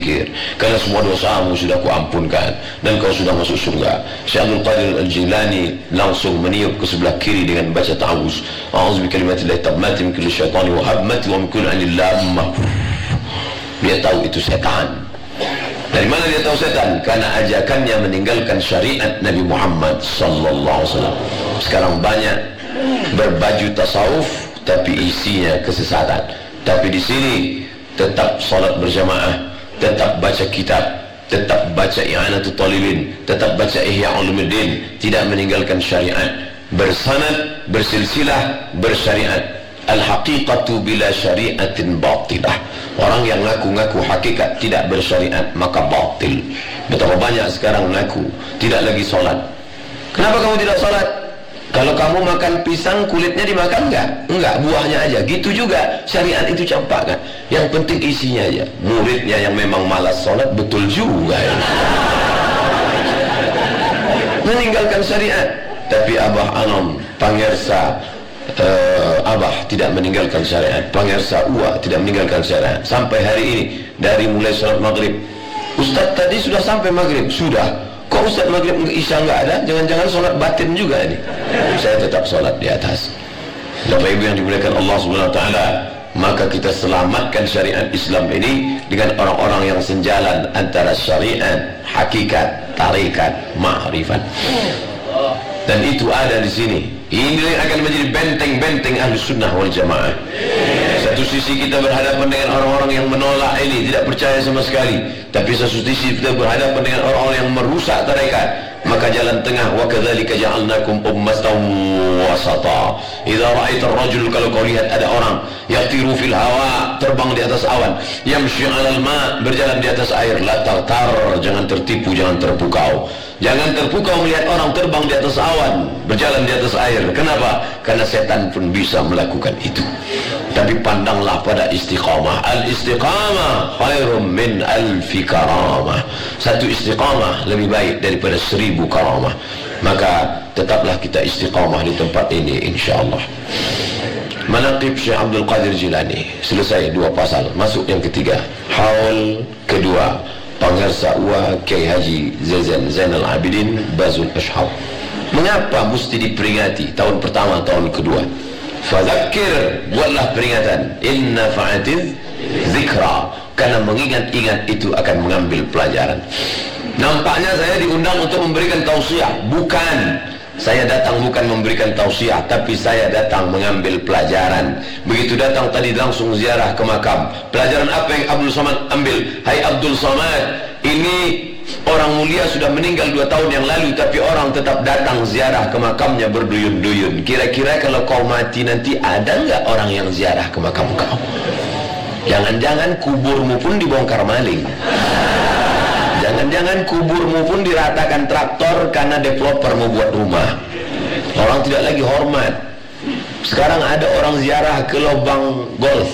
karena semua dosamu sudah kuampunkan dan kau sudah masuk surga. Syekh Abdul Qadir Al-Jilani langsung meniup ke sebelah kiri dengan baca ta'awuz, a'udzu bikalimatillahi tammati min kulli syaitani wa hammati wa min kulli 'ainil lammah. Dia tahu itu setan. Dari mana dia tahu setan? Karena ajakannya meninggalkan syariat Nabi Muhammad sallallahu alaihi wasallam. Sekarang banyak berbaju tasawuf tapi isinya kesesatan. Tapi di sini tetap salat berjamaah, tetap baca kitab, tetap baca I'anatul Talibin, tetap baca Ihya Ulumuddin, tidak meninggalkan syariat, bersanad, bersilsilah, bersyariat. Al-haqiqatu bila syariatin batilah. Orang yang ngaku-ngaku hakikat tidak bersyariat maka batil. Betapa banyak sekarang ngaku tidak lagi sholat. Kenapa kamu tidak sholat? Kalau kamu makan pisang kulitnya dimakan enggak? Enggak, buahnya aja. Gitu juga syariat itu campakkan. Yang penting isinya aja. Muridnya yang memang malas sholat betul juga ya. Meninggalkan syariat. Tapi Abah Anom, Pangersa Abah tidak meninggalkan syariat, Pangersa Uwa tidak meninggalkan syariat. Sampai hari ini dari mulai sholat maghrib, Ustaz tadi sudah sampai maghrib? Sudah. Kok Ustaz maghrib isya nggak ada? Jangan-jangan sholat batin juga ini. Saya tetap sholat di atas. Bapak Ibu yang dimuliakan Allah Subhanahu Wa Taala, maka kita selamatkan syariat Islam ini dengan orang-orang yang senjalan antara syariat, hakikat, tarikat, ma'rifat. Dan itu ada di sini. Ini yang akan menjadi benteng-benteng ahli sunnah wal jamaah. Satu sisi kita berhadapan dengan orang-orang yang menolak ini, tidak percaya sama sekali. Tapi satu sisi kita berhadapan dengan orang-orang yang merusak tarekat. Maka jalan tengah, wa kadzalika ja'alnakum ummatan wasata. Idza ra'aita ar-rajul, kalau kau lihat ada orang yatiru fil hawa, terbang di atas awan, yamshi 'alal ma, berjalan di atas air, la tartar, jangan tertipu, jangan terpukau. Jangan terpukau melihat orang terbang di atas awan, berjalan di atas air. Kenapa? Karena setan pun bisa melakukan itu. Tapi pandanglah pada istiqamah. Al-istiqamah khairum min alfi karamah. Satu istiqamah lebih baik daripada 1000 karamah. Maka tetaplah kita istiqamah di tempat ini insyaAllah. Manaqib Syekh Abdul Qadir Jilani. Selesai 2 pasal. Masuk yang ketiga. Haul kedua. Pangersa Uwa Kiai Haji Zainal Abidin Bazul Ashab. Mengapa mesti diperingati tahun pertama, tahun kedua? Fadzakir, buatlah peringatan. Inna fa'atiz zikra, karena mengingat-ingat itu akan mengambil pelajaran. Nampaknya saya diundang untuk memberikan tausiah. Bukan. Saya datang bukan memberikan tausiah, tapi saya datang mengambil pelajaran. Begitu datang tadi langsung ziarah ke makam. Pelajaran apa yang Abdul Somad ambil? Hai Abdul Somad, ini orang mulia sudah meninggal 2 tahun yang lalu, tapi orang tetap datang ziarah ke makamnya berduyun-duyun. Kira-kira kalau kau mati nanti ada nggak orang yang ziarah ke makam kau? Jangan-jangan kuburmu pun dibongkar maling. Jangan-jangan kuburmu pun diratakan traktor karena developer mau buat rumah. Orang tidak lagi hormat. Sekarang ada orang ziarah ke lubang golf.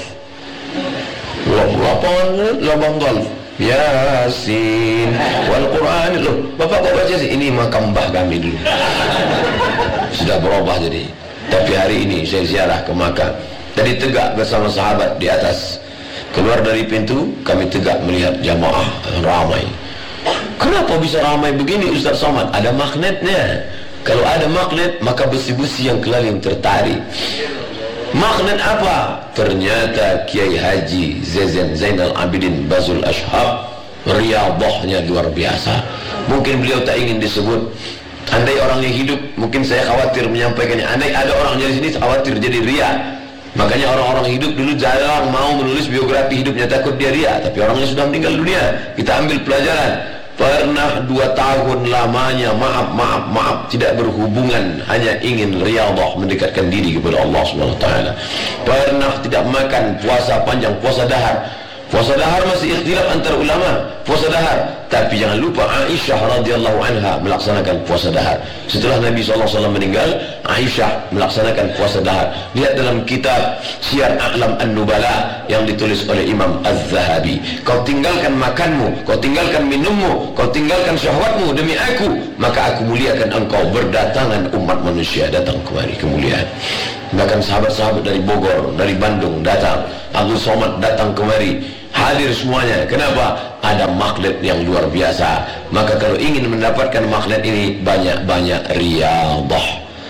Lubang golf. Yasin wal Quran. Loh, Bapak kok baca sih? Ini makam Mbah kami dulu. Sudah berubah jadi. Tapi hari ini saya ziarah ke makam. Tadi tegak bersama sahabat di atas. Keluar dari pintu, kami tegak melihat jamaah ramai. Kenapa bisa ramai begini Ustaz Somad? Ada magnetnya. Kalau ada magnet, maka besi-besi yang keliling tertarik. Magnet apa? Ternyata Kiai Haji Zainal Abidin Bazul Ashab, riyadhahnya luar biasa. Mungkin beliau tak ingin disebut. Andai orangnya hidup, mungkin saya khawatir menyampaikannya. Andai ada orang dari sini, khawatir jadi riya. Makanya orang-orang hidup dulu jarang mau menulis biografi hidupnya, takut dia riya. Tapi orangnya sudah meninggal dunia, kita ambil pelajaran. Pernah 2 tahun lamanya maaf tidak berhubungan, hanya ingin riyadhah, mendekatkan diri kepada Allah SWT. Pernah tidak makan, puasa panjang, puasa dahar. Puasa dahar masih ikhtilaf antara ulama, puasa dahar. Tapi jangan lupa Aisyah radhiyallahu anha melaksanakan puasa dahar. Setelah Nabi SAW meninggal, Aisyah melaksanakan puasa dahar. Lihat dalam kitab Syiar A'lam An-Nubala yang ditulis oleh Imam Az-Zahabi. Kau tinggalkan makanmu, kau tinggalkan minummu, kau tinggalkan syahwatmu demi aku, maka aku muliakan engkau. Berdatangan umat manusia datang kemari kemuliaan. Bahkan sahabat-sahabat dari Bogor, dari Bandung datang. Abdul Somad datang kemari. hadir semuanya. Kenapa? Ada magnet yang luar biasa. Maka kalau ingin mendapatkan magnet ini, banyak-banyak riyadah.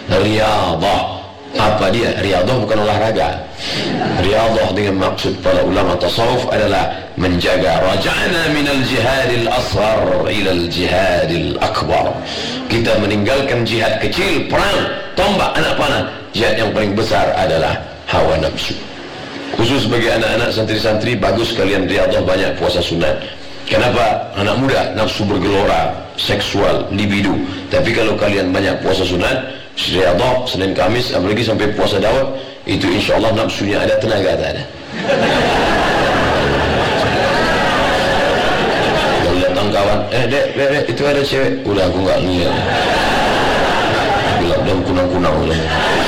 Apa dia? Riyadah bukan olahraga. Riyadah dengan maksud para ulama tasawuf adalah menjaga. Raja'na minal jihadil asghar ilal jihadil akbar. Kita meninggalkan jihad kecil, perang, tombak, anak panah. Jihad yang paling besar adalah hawa nafsu. Khusus bagi anak-anak santri-santri, bagus kalian riyadah banyak puasa sunat. Kenapa? Anak muda nafsu bergelora, seksual, libido. Tapi kalau kalian banyak puasa sunat, riyadah Senin Kamis, apalagi sampai puasa Daud, itu insyaallah nafsunya ada, tenaga tak ada. Kalau datang kawan, dek, itu ada cewek, udah aku nggak lihat. Bilang dan kunang-kunang udah.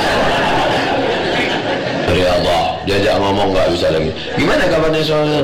Riyadah, diajak ngomong nggak bisa lagi. Gimana kabarnya soalnya?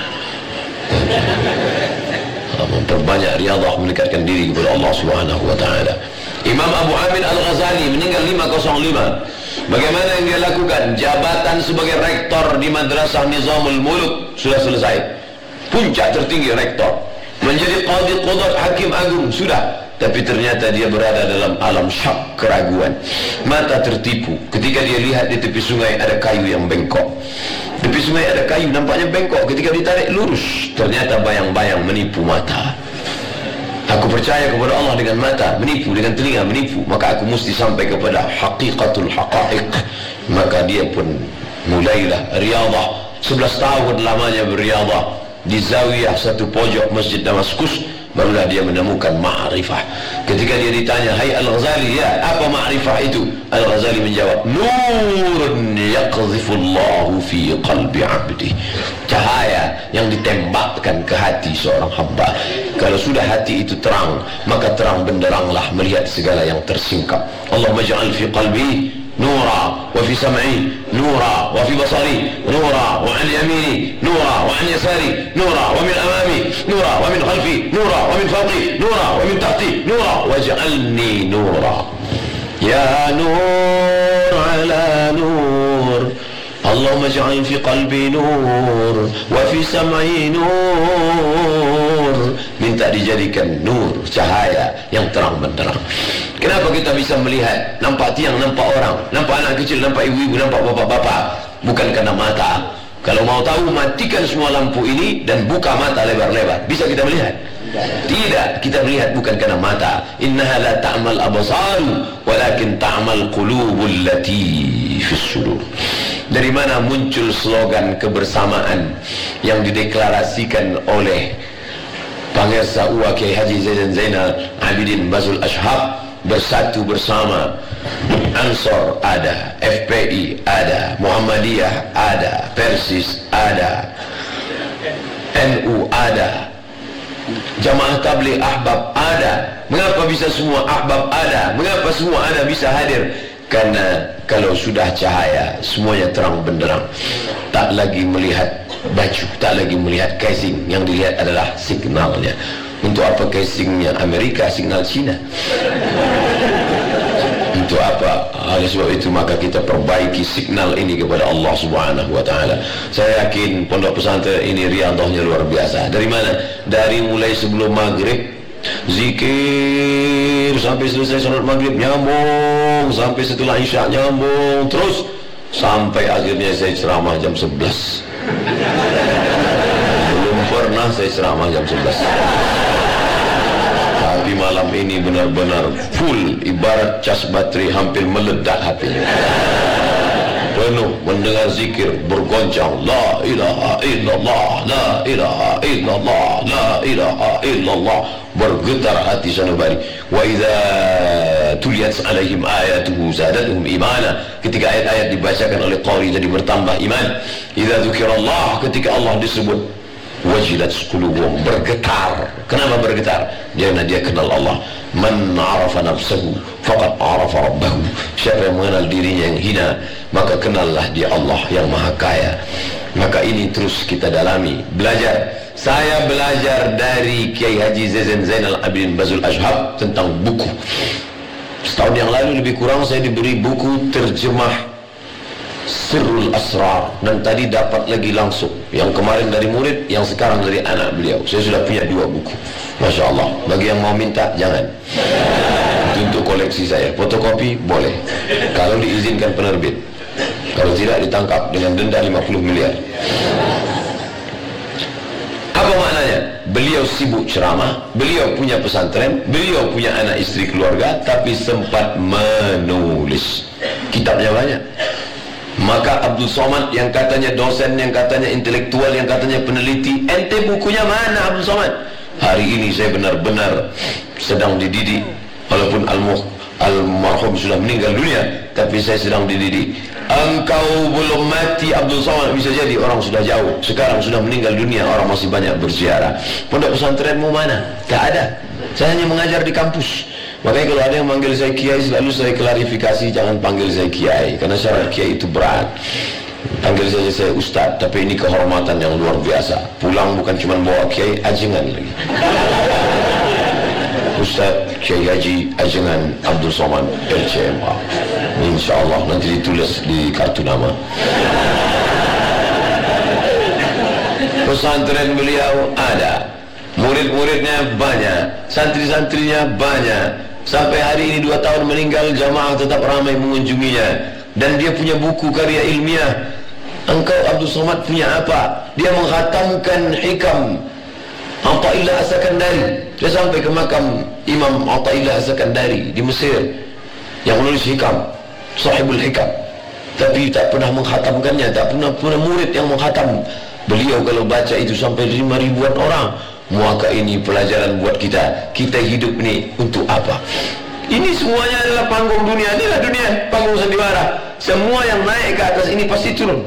Memperbanyak riyadah, mendekatkan diri kepada Allah Subhanahu wa taala. Imam Abu Hamid Al-Ghazali meninggal 505. Bagaimana yang dia lakukan? Jabatan sebagai rektor di Madrasah Nizamul Muluk sudah selesai. Puncak tertinggi rektor. Menjadi qadhi qudat, hakim agung sudah. Tapi ternyata dia berada dalam alam syak, keraguan. Mata tertipu ketika dia lihat di tepi sungai ada kayu yang bengkok. Tepi sungai ada kayu nampaknya bengkok, ketika ditarik lurus ternyata bayang-bayang menipu mata. Aku percaya kepada Allah dengan mata, menipu dengan telinga, menipu, maka aku mesti sampai kepada haqiqatul haqa'iq. Maka dia pun mulailah riyadah. 11 tahun lamanya beriyadah di zawiyah satu pojok Masjid Damaskus. Barulah dia menemukan ma'rifah. Ketika dia ditanya, hai Al-Ghazali, ya apa ma'rifah itu? Al-Ghazali menjawab, nurun yaqdhifullahu fi qalbi abdi. Cahaya yang ditembakkan ke hati seorang hamba. Kalau sudah hati itu terang, maka terang benderanglah melihat segala yang tersingkap. Allahumma ja'al fi qalbi نورا وفي سمعي نورا وفي بصري نورا وعن يميني نورا وعن يساري نورا ومن أمامي نورا ومن خلفي نورا ومن فوقي نورا ومن تحتي نورا واجعلني نورا يا نور على نور اللهم اجعل في قلبي نور وفي سمعي نور. Minta dijadikan nur, cahaya yang terang benderang. Kenapa kita bisa melihat, nampak tiang, nampak orang, nampak anak kecil, nampak ibu-ibu, nampak bapak-bapak? Bukan karena mata. Kalau mau tahu, matikan semua lampu ini dan buka mata lebar-lebar. Bisa kita melihat? Tidak, kita melihat bukan karena mata. Innaha la ta'mal absar walakin ta'mal qulubul lati fis sudur. Dari mana muncul slogan kebersamaan yang dideklarasikan oleh Pangersa UA Kiai Haji Zainal Abidin Bazul Ashhab? Bersatu bersama. Ansor ada, FPI ada, Muhammadiyah ada, Persis ada, NU ada, Jamaah Tabligh Ahbab ada. Mengapa bisa semua ahbab ada? Mengapa semua ada bisa hadir? Karena kalau sudah cahaya, semuanya terang benderang. Tak lagi melihat baju, tak lagi melihat casing. Yang dilihat adalah signalnya. Untuk apa casingnya Amerika, signal Cina? Untuk apa? Oleh sebab itu maka kita perbaiki signal ini kepada Allah Subhanahu wa taala. Saya yakin pondok pesantren ini riyadhahnya luar biasa. Dari mana? Dari mulai sebelum maghrib zikir sampai selesai salat maghrib nyambung, sampai setelah isya nyambung, terus sampai akhirnya saya ceramah jam 11. Belum pernah saya ceramah jam 11. Tapi malam ini benar-benar full, ibarat cas baterai hampir meledak hatinya. Penuh mendengar zikir bergoncang, la ilaha illallah, la ilaha illallah, la ilaha illallah. Bergetar hati sanubari. Wa idza tuliyat alaihim ayatuhu zadatuhum imana. Ketika ayat-ayat dibacakan oleh qari jadi bertambah iman. Idza dzukirallah, ketika Allah disebut, wajilat qulubuhum, bergetar. Kenapa bergetar? Karena dia kenal Allah. Man arafa nafsahu faqad arafa rabbahu. Siapa yang mengenal dirinya yang hina, maka kenallah dia Allah yang maha kaya. Maka ini terus kita dalami, belajar. Saya belajar dari Kiai Haji Zainal Abidin Bazul Ashhab tentang buku. Setahun yang lalu lebih kurang saya diberi buku terjemah Sirrul Asrar, dan tadi dapat lagi langsung yang kemarin dari murid, yang sekarang dari anak beliau. Saya sudah punya 2 buku, Masya Allah. Bagi yang mau minta, jangan, itu untuk koleksi saya. Fotokopi boleh kalau diizinkan penerbit, kalau tidak ditangkap dengan denda 50 miliar. Apa maknanya? Beliau sibuk ceramah, beliau punya pesantren, beliau punya anak istri keluarga, tapi sempat menulis. Kitabnya banyak. Maka Abdul Somad yang katanya dosen, yang katanya intelektual, yang katanya peneliti, ente bukunya mana Abdul Somad? Hari ini saya benar-benar sedang dididik, walaupun almarhum sudah meninggal dunia, tapi saya sedang dididik. Engkau belum mati Abdul Somad, bisa jadi orang sudah jauh, sekarang sudah meninggal dunia, orang masih banyak berziarah. Pondok pesantrenmu mana? Tak ada. Saya hanya mengajar di kampus. Makanya kalau ada yang manggil saya kiai, selalu saya klarifikasi, jangan panggil saya kiai, karena syarat kiai itu berat. Panggil saja saya ustaz, tapi ini kehormatan yang luar biasa. Pulang bukan cuma bawa kiai, ajengan lagi. Ustaz Kiai Haji Ajengan Abdul Somad LCMA. InsyaAllah nanti ditulis di kartu nama. Pesantren beliau ada, murid-muridnya banyak, santri-santrinya banyak. Sampai hari ini 2 tahun meninggal, jamaah tetap ramai mengunjunginya. Dan dia punya buku karya ilmiah. Engkau Abdul Somad punya apa? Dia menghatamkan hikam Athaillah As-Sakandari. Dia sampai ke makam Imam Athaillah As-Sakandari di Mesir, yang menulis hikam, sahibul hikam, tapi tak pernah menghatamkannya, tak pernah murid yang menghatam. Beliau kalau baca itu sampai 5.000-an orang. Maka ini pelajaran buat kita. Kita hidup ini untuk apa? Ini semuanya adalah panggung dunia. Inilah dunia, panggung sandiwara. Semua yang naik ke atas ini pasti turun.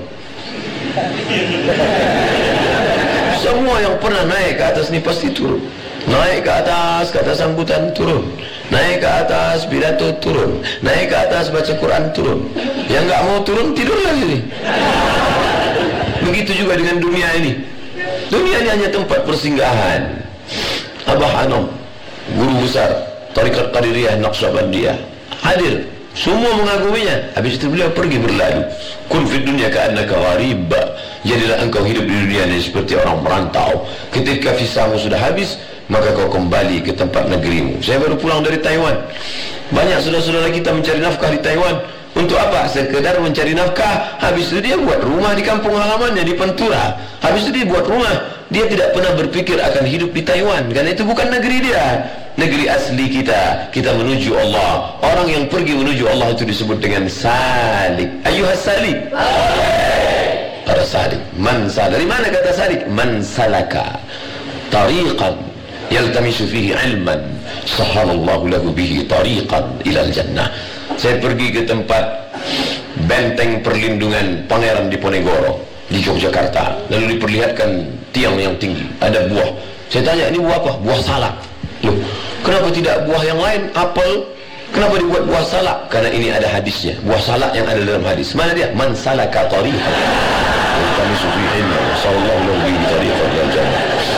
Semua yang pernah naik ke atas ini pasti turun. Naik ke atas, kata sambutan, turun. Naik ke atas, pidato, turun. Naik ke atas, baca Quran, turun. Yang gak mau turun, tidur lagi. Begitu juga dengan dunia ini. Dunia ini hanya tempat persinggahan. Abah Anom, guru besar Tarikat Qadiriyah Naqsyabandiyah, hadir, semua mengaguminya. Habis itu beliau pergi berlalu. Kun fid dunya ka'annaka gharib. Jadilah engkau hidup di dunia ini seperti orang merantau. Ketika visamu sudah habis, maka kau kembali ke tempat negerimu. Saya baru pulang dari Taiwan. Banyak saudara-saudara kita mencari nafkah di Taiwan. Untuk apa? Sekedar mencari nafkah. Habis itu dia buat rumah di kampung halamannya di Pantura. Habis itu dia buat rumah. Dia tidak pernah berpikir akan hidup di Taiwan, karena itu bukan negeri dia. Negeri asli kita. Kita menuju Allah. Orang yang pergi menuju Allah itu disebut dengan salik. Ayuhas salik, para salik. Man salik. Dari mana kata salik? Man salaka tariqan yaltamisu fihi ilman, sahalallahu lahu bihi tariqan ilal jannah. Saya pergi ke tempat benteng perlindungan Pangeran Diponegoro di Yogyakarta, lalu diperlihatkan tiang yang tinggi, ada buah. Saya tanya, ini buah apa? Buah salak. Loh, kenapa tidak buah yang lain? Apel. Kenapa dibuat buah salak? Karena ini ada hadisnya, buah salak yang ada dalam hadis. Mana dia? Man salaka tariqan yaltamisu fihi ilman, sahalallahu lahu bihi tariqan ilal jannah.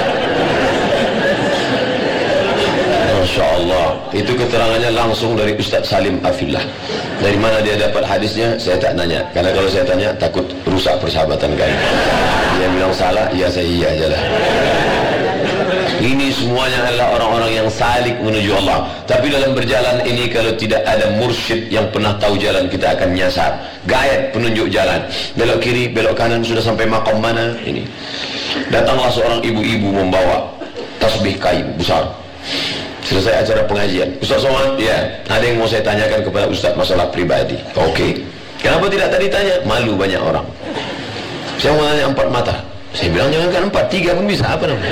Masya Allah, itu keterangannya langsung dari Ustaz Salim Afillah. Dari mana dia dapat hadisnya, saya tak nanya, karena kalau saya tanya takut rusak persahabatan kami. Dia bilang salah, ya saya iya aja lah. Ini semuanya adalah orang-orang yang salik menuju Allah. Tapi dalam berjalan ini, kalau tidak ada mursyid yang pernah tahu jalan, kita akan nyasar. Gaet penunjuk jalan, belok kiri, belok kanan, sudah sampai makam mana ini. Datanglah seorang ibu-ibu membawa tasbih kayu besar. Selesai acara pengajian, Ustaz Somad, ya, ada yang mau saya tanyakan kepada Ustaz masalah pribadi. Oke. Kenapa tidak tadi tanya? Malu banyak orang. Saya mau tanya 4 mata. Saya bilang jangankan 4, 3 pun bisa. Apa namanya?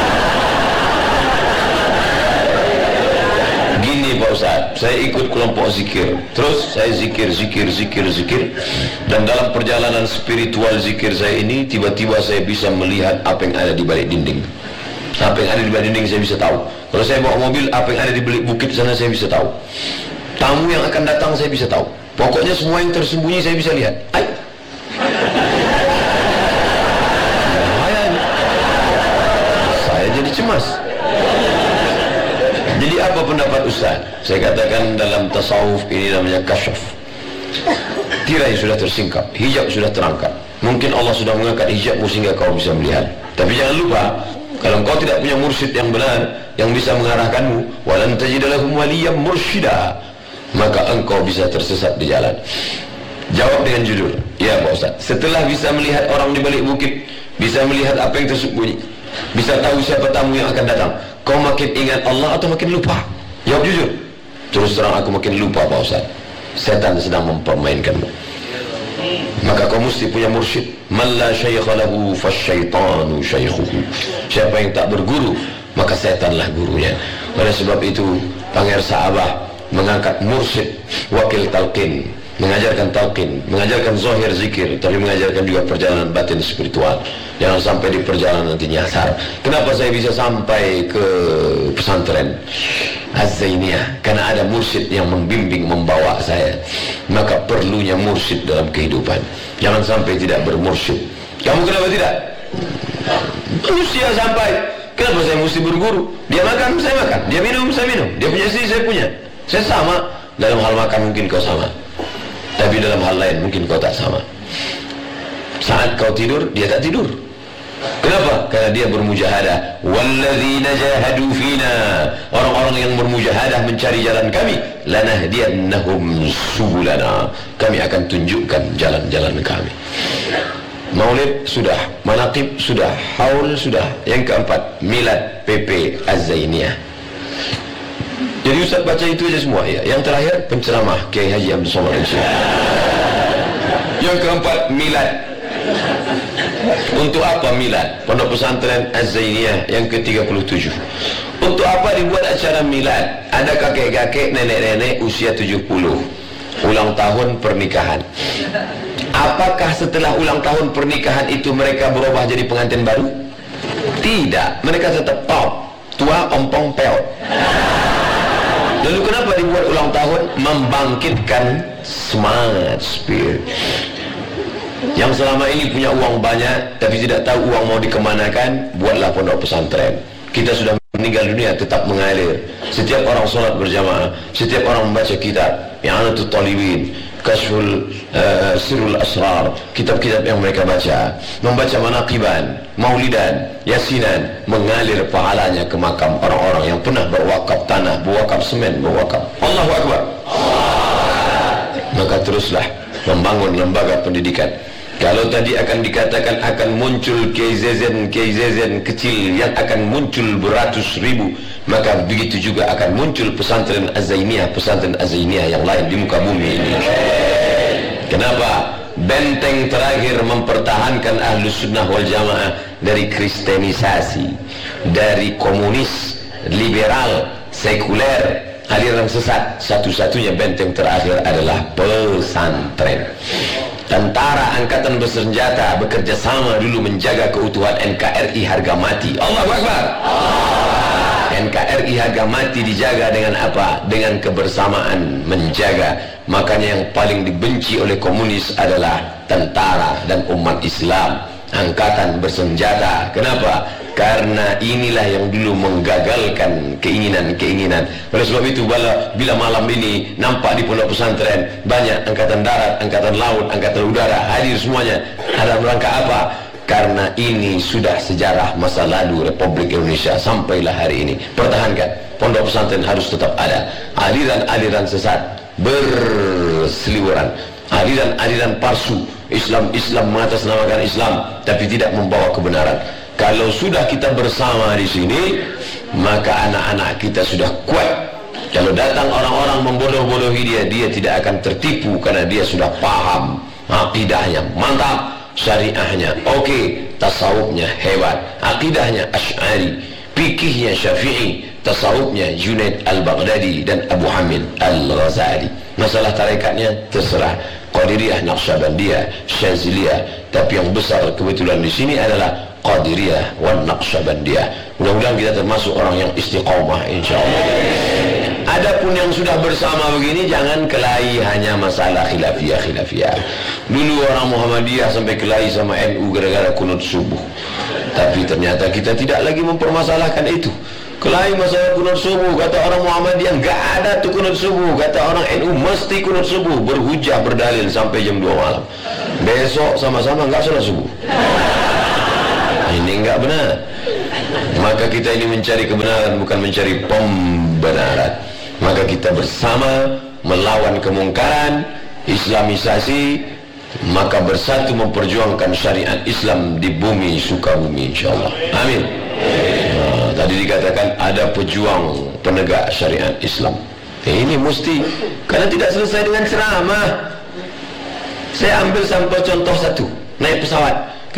Gini Pak Ustaz, saya ikut kelompok zikir. Terus saya zikir. Dan dalam perjalanan spiritual zikir saya ini, tiba-tiba saya bisa melihat apa yang ada di balik dinding. Apa yang ada di balik dinding saya bisa tahu. Kalau saya bawa mobil, apa yang ada di balik bukit sana saya bisa tahu. Tamu yang akan datang saya bisa tahu. Pokoknya semua yang tersembunyi saya bisa lihat. Saya jadi cemas. Jadi apa pendapat Ustaz? Saya katakan dalam tasawuf ini namanya kasyaf. tirai sudah tersingkap, hijab sudah terangkat. Mungkin Allah sudah mengangkat hijabmu sehingga kau bisa melihat. Tapi jangan lupa, kalau engkau tidak punya mursyid yang benar yang bisa mengarahkanmu, walan tajida lahum waliyan mursyida, maka engkau bisa tersesat di jalan. Jawab dengan jujur, ya Pak Ustaz. Setelah bisa melihat orang di balik bukit, bisa melihat apa yang tersembunyi, bisa tahu siapa tamu yang akan datang, kau makin ingat Allah atau makin lupa? Jawab jujur. Terus terang, aku makin lupa Pak Ustaz. Setan sedang mempermainkanmu. Maka kau mesti punya mursyid. Man la syaikha lahu fasyaitanu syaikhuhu. Siapa yang tak berguru, maka setanlah gurunya. Oleh sebab itu Pangersa Abah mengangkat mursyid wakil talqin, mengajarkan talqin, mengajarkan zahir zikir, tapi mengajarkan juga perjalanan batin spiritual. Jangan sampai di perjalanan nanti nyasar. Kenapa saya bisa sampai ke pesantren Az-Zainiyah? Karena ada mursyid yang membimbing, membawa saya. Maka perlunya mursyid dalam kehidupan. Jangan sampai tidak bermursyid. Kamu kenapa tidak? Manusia sampai. Kenapa saya mesti berguru? Dia makan, saya makan. Dia minum, saya minum. Dia punya istri, saya punya. Saya sama. Dalam hal makan mungkin kau sama, tapi dalam hal lain mungkin kau tak sama. Saat kau tidur, dia tak tidur. Kenapa? Karena dia bermujahadah. Walladzina jahadu fina, orang-orang yang bermujahadah mencari jalan kami, lanahdiyannahum subulana, kami akan tunjukkan jalan-jalan kami. Maulid sudah, manaqib sudah, haul sudah. Yang keempat, milad PP Az-Zainiyah. Jadi Ustaz baca itu aja semua ya. Yang terakhir penceramah Kiai Haji Abdul Somad. Yang keempat, milad. Untuk apa milad? Pondok Pesantren Az-Zainiyah yang ke-37. Untuk apa dibuat acara milad? Ada kakek-kakek, nenek-nenek usia 70, ulang tahun pernikahan. Apakah setelah ulang tahun pernikahan itu mereka berubah jadi pengantin baru? Tidak, mereka tetap top, tua, ompong, peot. Lalu kenapa dibuat ulang tahun? Membangkitkan semangat spirit. Yang selama ini punya uang banyak tapi tidak tahu uang mau dikemanakan, buatlah pondok pesantren. Kita sudah meninggal dunia tetap mengalir. Setiap orang sholat berjamaah, setiap orang membaca kitab I'anatul Talibin, Kashful Sirul Asrar, kitab-kitab yang mereka baca, membaca manaqiban, maulidan, yasinan, mengalir pahalanya ke makam orang-orang yang pernah berwakaf tanah, berwakaf semen, berwakaf. Allahu Akbar. Maka teruslah membangun lembaga pendidikan. Kalau tadi akan dikatakan akan muncul KZN kecil yang akan muncul beratus ribu, maka begitu juga akan muncul pesantren Az-Zainiyah, pesantren Az-Zainiyah yang lain di muka bumi ini. Kenapa? Benteng terakhir mempertahankan Ahlus Sunnah wal Jamaah dari kristenisasi, dari komunis, liberal, sekuler, aliran sesat. Satu-satunya benteng terakhir adalah pesantren. Tentara angkatan bersenjata bekerja sama dulu menjaga keutuhan NKRI harga mati. Allahu Akbar. NKRI harga mati dijaga dengan apa? Dengan kebersamaan menjaga. Makanya yang paling dibenci oleh komunis adalah tentara dan umat Islam, angkatan bersenjata. Kenapa? Karena inilah yang dulu menggagalkan keinginan-keinginan. Oleh sebab itu bila malam ini nampak di pondok pesantren banyak angkatan darat, angkatan laut, angkatan udara hadir semuanya. Dalam rangka apa? Karena ini sudah sejarah masa lalu Republik Indonesia sampailah hari ini. Pertahankan. Pondok pesantren harus tetap ada. Aliran-aliran sesat berseliweran, aliran-aliran palsu, Islam mengatasnamakan Islam tapi tidak membawa kebenaran. Kalau sudah kita bersama di sini, maka anak-anak kita sudah kuat. Kalau datang orang-orang membodoh-bodohi dia tidak akan tertipu karena dia sudah paham akidahnya mantap, syariahnya oke, tasawufnya hebat, akidahnya Asy'ari, fikihnya Syafi'i, tasawufnya Junaid Al-Baghdadi dan Abu Hamid Al-Ghazali. Masalah tarekatnya terserah, Qadiriyah, Naqsyabandiyah, Syaziliyah, tapi yang besar kebetulan di sini adalah Qadiriyah wan Naqsyabandiyah. Mudah-mudahan kita termasuk orang yang istiqomah insyaallah. Adapun yang sudah bersama begini jangan kelahi hanya masalah khilafiyah. Dulu orang Muhammadiyah sampai kelahi sama NU gara-gara kunut subuh. Tapi ternyata kita tidak lagi mempermasalahkan itu. Kelahi masalah kunut subuh, kata orang Muhammadiyah enggak ada tuh kunut subuh, kata orang NU mesti kunut subuh, berhujah berdalil sampai jam 2 malam. Besok sama-sama enggak salat subuh. Ini enggak benar. Maka kita ini mencari kebenaran, bukan mencari pembenaran. Maka kita bersama melawan kemungkaran, Islamisasi, maka bersatu memperjuangkan syariat Islam di bumi Sukabumi, insyaallah. Amin. Tadi dikatakan ada pejuang penegak syariat Islam. Ini mesti, karena tidak selesai dengan ceramah. Saya ambil sampel contoh satu, naik pesawat.